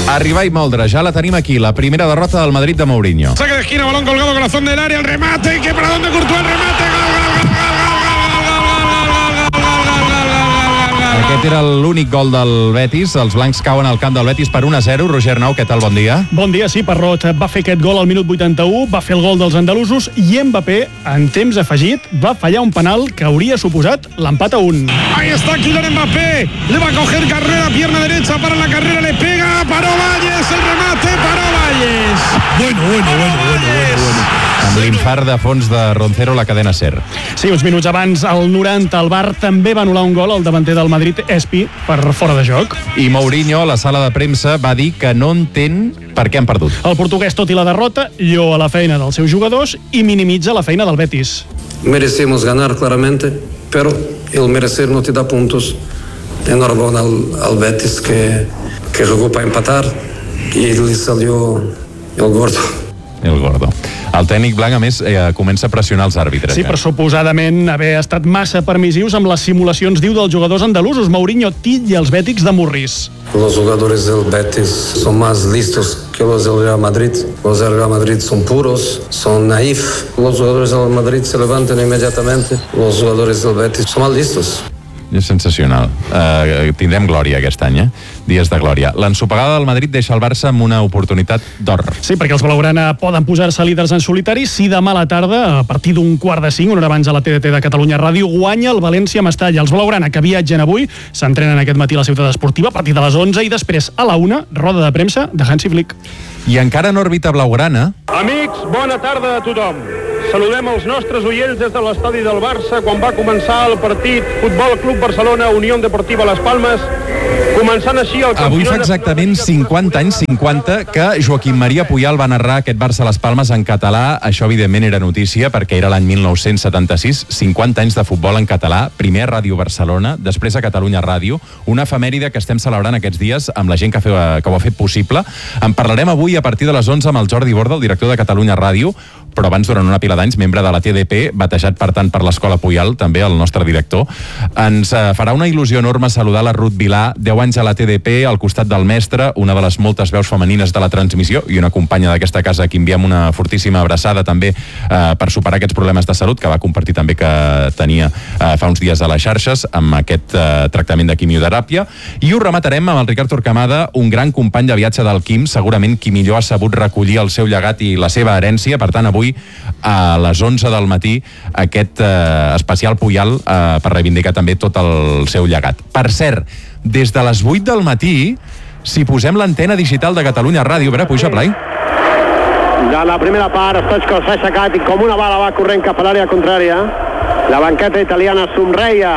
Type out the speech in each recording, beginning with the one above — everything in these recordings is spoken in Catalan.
Arribar i moldre, ja la tenim aquí, la primera derrota del Madrid de Mourinho. Saque de esquina, balón colgado, corazón del área, el remate, que para dónde Courtois, el remate, Aquest era l'únic gol del Betis. Els blancs cauen al camp del Betis per 1-0. Roger Nau, què tal? Bon dia. Bon dia, sí, Parrot va fer aquest gol al minut 81, va fer el gol dels andalusos i Mbappé, en temps afegit, va fallar un penal que hauria suposat l'empat a 1. Ahí está Kylian Mbappé, le va a coger carrera, pierna derecha para la carrera, le pega, paró Valles, el remate, paró Valles. Bueno. Amb l'infart de fons de Roncero, la cadena SER. Sí, uns minuts abans, al 90, el VAR també va anul·lar un gol al davanter del Madrid, Espi, per fora de joc. I Mourinho, a la sala de premsa, va dir que no entén per què han perdut. El portuguès, tot i la derrota, lloa la feina dels seus jugadors i minimitza la feina del Betis. Merecemos ganar claramente, pero el merecer no te da puntos. Enhorabuena al Betis que jugó para empatar y le salió el gordo. El gordo. El tècnic blanc, a més, comença a pressionar els àrbitres. Sí, per suposadament haver estat massa permissius amb les simulacions, diu, dels jugadors andalusos. Mourinho titlla els bètics de morris. Los jugadores del Betis son más listos que los del Real Madrid. Los del Real Madrid son puros, son naif. Los jugadores del Madrid se levantan inmediatamente. Los jugadores del Betis son más listos. És sensacional. Tindrem glòria aquest any, Dies de glòria. L'ensopegada del Madrid deixa el Barça amb una oportunitat d'or. Sí, perquè els blaugrana poden posar-se líders en solitari si demà a la tarda, a partir d'un 4:05, una hora abans a la TDT de Catalunya Ràdio, guanya el València Mestalla. Els blaugrana, que viatgen avui, s'entrenen aquest matí a la ciutat esportiva a partir de les 11 i després a la 1, roda de premsa de Hansi Flick. I encara en òrbita blaugrana... Amics, bona tarda a tothom. Saludem els nostres oients des de l'estadi del Barça quan va començar el partit Futbol Club Barcelona, Unió Deportiva Las Palmes, començant així el campionat... Avui fa exactament 50 anys, 50, que Joaquim Maria Puyal va narrar aquest Barça Las Palmes en català. Això, evidentment, era notícia perquè era l'any 1976, 50 anys de futbol en català, primer a Ràdio Barcelona, després a Catalunya Ràdio, una efemèride que estem celebrant aquests dies amb la gent que ho ha fet possible. En parlarem avui a partir de les 11 amb el Jordi Borda, el director de Catalunya Ràdio, però abans, durant una pila d'anys, membre de la TDP, batejat, per tant, per l'Escola Puyal, també el nostre director. Ens farà una il·lusió enorme saludar la Ruth Vilà, 10 anys a la TDP, al costat del mestre, una de les moltes veus femenines de la transmissió i una companya d'aquesta casa a qui enviem una fortíssima abraçada també per superar aquests problemes de salut que va compartir també que tenia fa uns dies a les xarxes amb aquest tractament de quimioteràpia. I ho rematarem amb el Ricard Torquemada, un gran company de viatge del Quim, segurament qui millor ha sabut recollir el seu llegat i la seva herència. Per tant, avui a les 11 del matí aquest especial Puyal per reivindicar també tot el seu llegat. Per cert, des de les 8 del matí, si posem l'antena digital de Catalunya Ràdio, a veure, puja, Blai. De la primera part, Stoichkov s'ha aixecat i com una bala va corrent cap a l'àrea contrària. La banqueta italiana somreia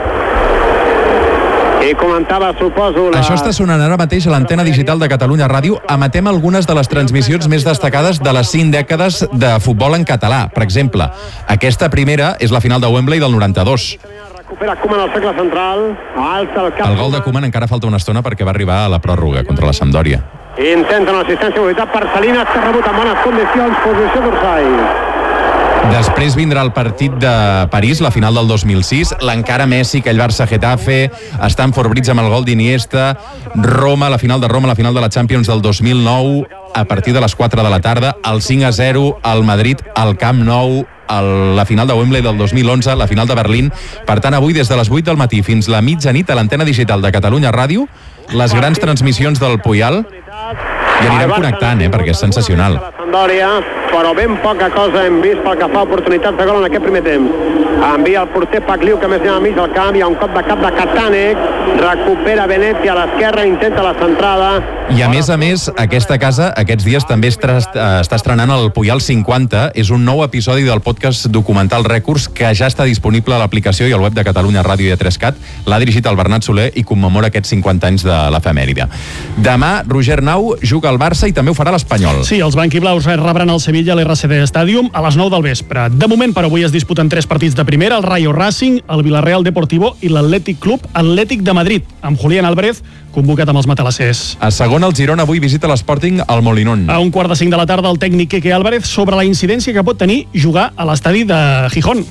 i comentava, suposo... Això està sonant ara mateix a l'antena digital de Catalunya Ràdio. Emetem algunes de les transmissions més destacades de les 5 dècades de futbol en català. Per exemple, aquesta primera és la final de Wembley del 92. Recupera Koeman al cercle central, alça el cap... El gol de Koeman encara falta una estona perquè va arribar a la pròrroga contra la Sampdoria. Intenten l'assistència de mobilitat per Salinas, que ha rebut en bones condicions, posició d'Orsay. Després vindrà el partit de París, la final del 2006, l'encara Messi, aquell Barça-Getafe, Stamford Bridge amb el gol d'Iniesta, Roma, la final de Roma, la final de la Champions del 2009, a partir de les 4 de la tarda, el 5-0 al Madrid, al Camp Nou, la final de Wembley del 2011, la final de Berlín. Per tant, avui, des de les 8 del matí fins la mitjanit, a l'antena digital de Catalunya Ràdio, les grans transmissions del Puyal, i anirem connectant, perquè és sensacional. Però ben poca cosa hem vist pel que fa a oportunitats de gol en aquest primer temps. Envia el porter Pacliu, que més anem al mig del camp, hi ha un cop de cap de Katanec, recupera Benetti a l'esquerra, intenta la centrada. I a més, aquesta casa aquests dies també està estrenant el Puyal 50, és un nou episodi del podcast documental Rècords que ja està disponible a l'aplicació i al web de Catalunya Ràdio i a 3CAT. L'ha dirigit el Bernat Soler i commemora aquests 50 anys de l'efemèride. Demà, Roger Nau juga al Barça i també ho farà l'Espanyol. Sí, els blanquiblaus rebran el Sevilla a l'RCD Stadium a les 9 del vespre. De moment, per avui es disputen 3 partits de primera, el Rayo Racing, el Villarreal Deportivo i l'Atlètic Club Atlètic de Madrid, amb Julián Álvarez convocat amb els matalassers. A segon, el Girona avui visita l'Sporting al Molinón. A 4:45 de la tarda, el tècnic Quique Álvarez sobre la incidència que pot tenir jugar a l'estadi de Gijón.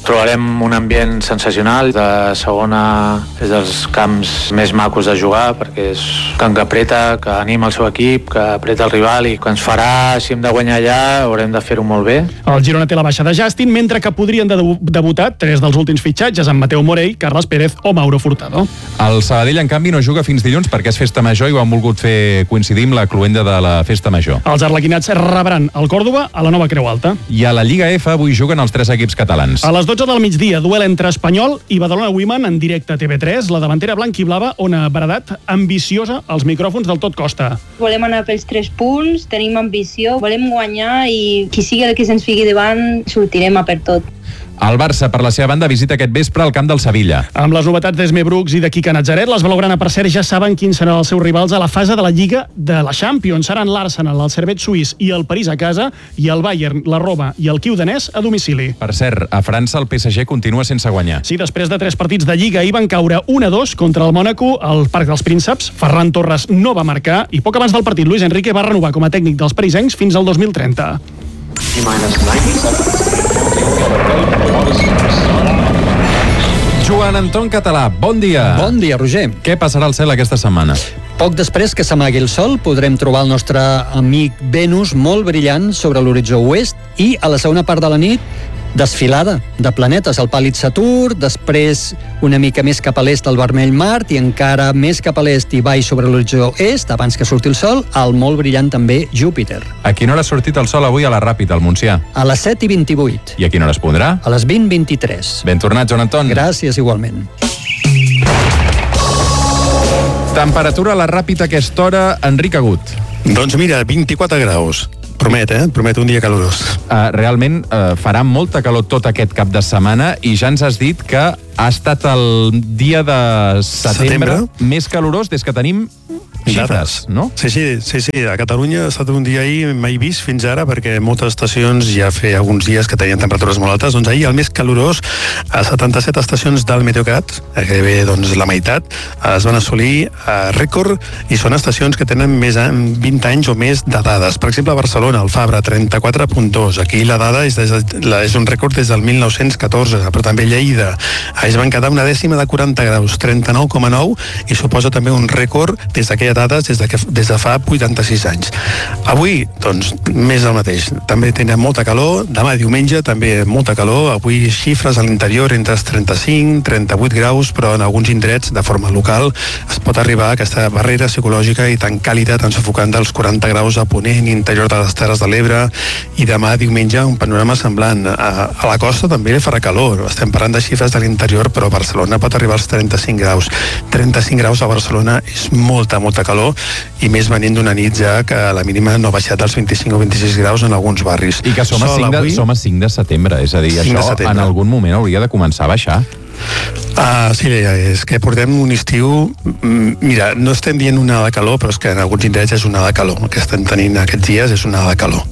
Trobarem un ambient sensacional. De segona és dels camps més macos de jugar, perquè és camp que apreta, que anima el seu equip, que apreta el rival i que ens farà, si hem de guanyar allà, haurem de fer-ho molt bé. El Girona té la baixa de Justin, mentre que podrien debutar 3 dels últims fitxatges, amb Mateu Morell, Carles Pérez o Mauro Furtado. El Sabadell, en canvi, no juga fins dilluns perquè és festa major i ho han volgut fer coincidir amb la cloenda de la festa major. Els arlequinats rebran el Còrdova a la Nova Creu Alta. I a la Lliga F avui juguen els 3 equips catalans. A les 12 del migdia, duel entre Espanyol i Badalona Women en directe a TV3. La davantera blanc-i-blava, Ona Baradat, ambiciosa als micròfons del Tot Costa. Volem anar pels 3 punts, tenim ambició, volem guanyar i qui sigui el que se'ns fiqui davant sortirem a per tot. El Barça, per la seva banda, visita aquest vespre al camp del Sevilla. Amb les novetats d'Esme Brooks i de Quique Natzaret, les blaugrana, per cert, ja saben quins seran els seus rivals a la fase de la Lliga de la Champions. Seran l'Arsenal, el Servette suís i el París a casa, i el Bayern, la Roma i el Kiu danès a domicili. Per cert, a França el PSG continua sense guanyar. Sí, després de 3 partits de Lliga hi van caure 1-2 contra el Mònaco al Parc dels Prínceps. Ferran Torres no va marcar i poc abans del partit Luis Enrique va renovar com a tècnic dels parisencs fins al 2030. Joan Anton Català, bon dia. Bon dia, Roger. Què passarà al cel aquesta setmana? Poc després que s'amagui el sol, podrem trobar el nostre amic Venus molt brillant sobre l'horitzó oest i a la segona part de la nit desfilada de planetes, el pàl·lid Saturn, després una mica més cap a l'est el vermell Mart i encara més cap a l'est i baix sobre l'horitzó est, abans que surti el sol, el molt brillant també Júpiter. A quina hora ha sortit el sol avui a la Ràpita, al Montsià? A les 7:28. I a quina hora es pondrà? A les 20:23. Ben tornat, Joan Anton. Gràcies, igualment. Temperatura a la Ràpita a aquesta hora, Enric Agut. Doncs mira, 24 graus. Promet, Promet un dia calorós. Realment farà molta calor tot aquest cap de setmana i ja ens has dit que ha estat el dia de setembre més calorós des que tenim xifres, no? Sí. A Catalunya ha estat un dia ahir mai vist fins ara, perquè moltes estacions ja feia alguns dies que tenien temperatures molt altes. Doncs ahir el més calorós, a 77 estacions del Meteocat, gairebé doncs, la meitat, es van assolir rècord i són estacions que tenen més de 20 anys o més de dades. Per exemple, a Barcelona, el Fabra, 34.2. Aquí la dada és un rècord des del 1914, però també Lleida. Es van quedar una dècima de 40 graus, 39,9, i suposa també un rècord des d'aquella dades des de fa 86 anys. Avui, doncs, més del mateix. També tenen molta calor. Demà, diumenge, també molta calor. Avui xifres a l'interior entre els 35, 38 graus, però en alguns indrets, de forma local, es pot arribar a aquesta barrera psicològica i tan càlida, tan sufocant dels 40 graus a Ponent, interior de les Terres de l'Ebre, i demà, diumenge, un panorama semblant. A la costa també farà calor. Estem parlant de xifres de l'interior, però a Barcelona pot arribar als 35 graus. 35 graus a Barcelona és molta calor, i més venint d'una nit ja que la mínima no ha baixat dels 25 o 26 graus en alguns barris. I que som a 5 de setembre, és a dir, això en algun moment hauria de començar a baixar. Sí, és que portem un estiu, mira, no estem dient una onada de calor, però és que en alguns indrets és una onada de calor. El que estem tenint aquests dies és una onada de calor.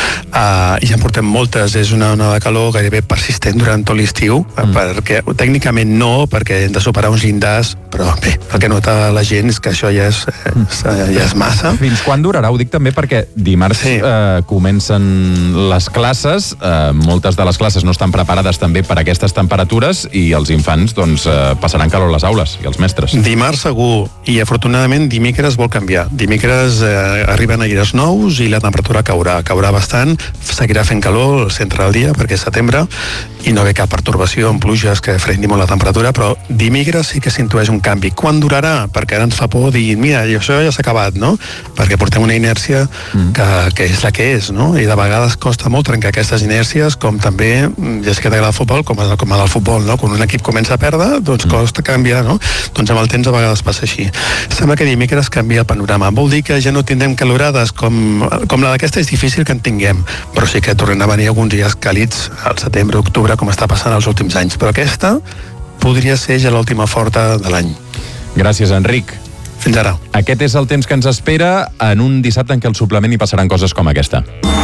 I ja en portem moltes, és una onada de calor gairebé persistent durant tot l'estiu, perquè tècnicament no, perquè hem de superar uns llindars, però bé, el que nota la gent és que això ja és massa. Fins quan durarà? Ho dic també perquè dimarts comencen les classes, moltes de les classes no estan preparades també per aquestes temperatures i els infants doncs passaran calor a les aules i els mestres. Dimarts segur, i afortunadament dimecres vol canviar. Dimecres arriben aires nous i la temperatura caurà bastant, seguirà fent calor al centre del dia perquè és setembre i no ve cap pertorbació amb pluges que frenin molt la temperatura, però dimecres sí que s'intueix un canvi. Quan durarà? Perquè ara ens fa por dir, mira, això ja s'ha acabat, no? Perquè portem una inèrcia que és la que és, no? I de vegades costa molt trencar aquestes inèrcies, com també, ja sé que t'agrada el futbol, com en el futbol, no? Quan un equip comença a perdre, doncs costa canviar, no? Doncs amb el temps a vegades passa així. Sembla que dimecres canvia el panorama. Vol dir que ja no tindrem calorades com la d'aquesta, és difícil que en tinguem, però sí que tornen a venir alguns dies càlids al setembre, octubre, com està passant els últims anys. Però aquesta podria ser ja l'última forta de l'any. Gràcies, Enric. Fins ara. Aquest és el temps que ens espera en un dissabte en què al suplement hi passaran coses com aquesta.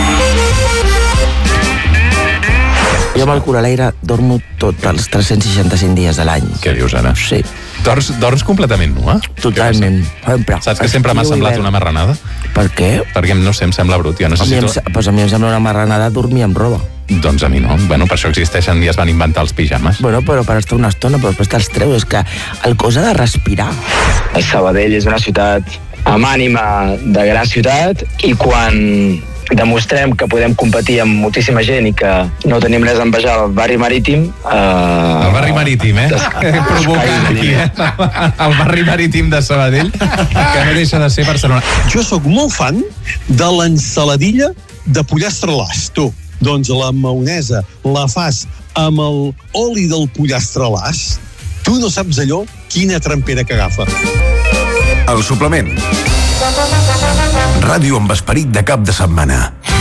Jo amb el Coralaire dormo tots els 365 dies de l'any. Què dius, ara? Sí. Dors completament nua? Totalment. Saps que sempre m'ha semblat una marranada? Per què? Perquè, no sé, em sembla brut. Jo necessito... A mi em sembla una marranada dormir amb roba. Doncs a mi no. Bueno, per això existeixen i es van inventar els pijames. Bueno, però per estar una estona, però després te'ls treu. És que el cos ha de respirar. Sabadell és una ciutat amb ànima de gran ciutat i quan demostrem que podem competir amb moltíssima gent i que no tenim res a envejar al barri marítim... El barri marítim, provocant aquí, el barri marítim de Sabadell, que no deixa de ser Barcelona. Jo sóc molt fan de l'ensaladilla de pollastre las, tu. Doncs la maonesa la fas amb l'oli del pollastre las. Tu no saps allò quina trempera que agafa. El suplement. Ràdio amb esperit de cap de setmana.